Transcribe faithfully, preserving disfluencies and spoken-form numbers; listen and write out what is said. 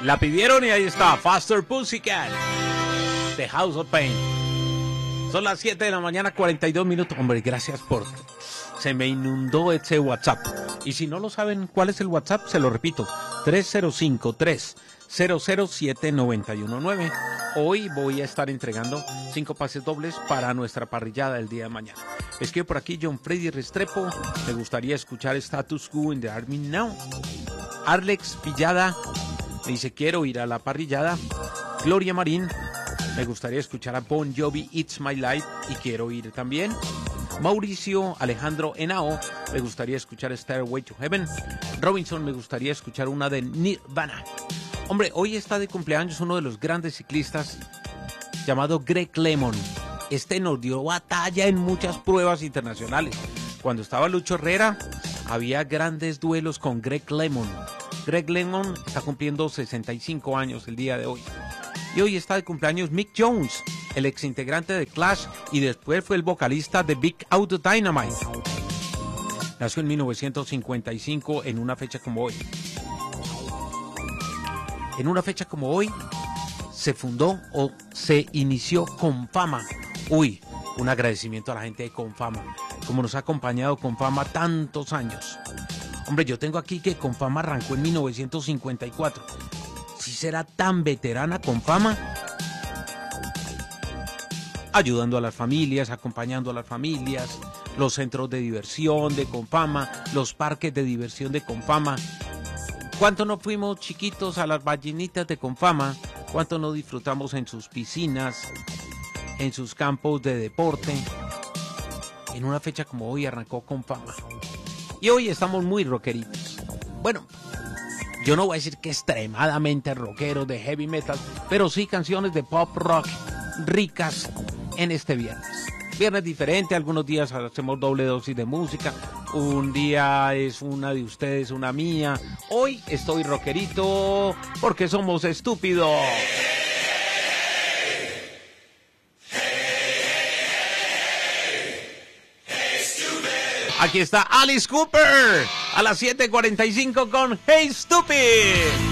La pidieron y ahí está, Faster Pussycat, The House of Pain. Son las siete de la mañana, cuarenta y dos minutos. Hombre, gracias por... Se me inundó ese WhatsApp. Y si no lo saben cuál es el WhatsApp, se lo repito, tres cero cinco, tres cero cero siete, nueve uno nueve. Hoy voy a estar entregando cinco pases dobles para nuestra parrillada el día de mañana. Escribe por aquí John Freddy Restrepo. Me gustaría escuchar Status Quo in the Army Now. Alex Villada me dice, quiero ir a la parrillada. Gloria Marín, me gustaría escuchar a Bon Jovi, It's My Life, y quiero ir también. Mauricio Alejandro Henao, me gustaría escuchar Stairway to Heaven. Robinson, me gustaría escuchar una de Nirvana. Hombre, hoy está de cumpleaños uno de los grandes ciclistas llamado Greg LeMond. Este nos dio batalla en muchas pruebas internacionales. Cuando estaba Lucho Herrera, había grandes duelos con Greg LeMond. Greg LeMond está cumpliendo sesenta y cinco años el día de hoy. Y hoy está de cumpleaños Mick Jones, el ex integrante de Clash y después fue el vocalista de Big Auto Dynamite. Nació en mil novecientos cincuenta y cinco en una fecha como hoy. En una fecha como hoy se fundó o se inició Confama. Uy, un agradecimiento a la gente de Confama, como nos ha acompañado Confama tantos años. Hombre, yo tengo aquí que Confama arrancó en mil novecientos cincuenta y cuatro. ¿Sí será tan veterana Confama? Ayudando a las familias, acompañando a las familias, los centros de diversión de Confama, los parques de diversión de Confama. ¿Cuánto no fuimos chiquitos a las ballenitas de Confama? ¿Cuánto no disfrutamos en sus piscinas, en sus campos de deporte? En una fecha como hoy arrancó Confama. Y hoy estamos muy rockeritos. Bueno, yo no voy a decir que extremadamente rockero de heavy metal, pero sí canciones de pop rock ricas en este viernes. Viernes diferente, algunos días hacemos doble dosis de música, un día es una de ustedes, una mía. Hoy estoy rockerito porque somos estúpidos. Aquí está Alice Cooper a las siete cuarenta y cinco con Hey Stupid.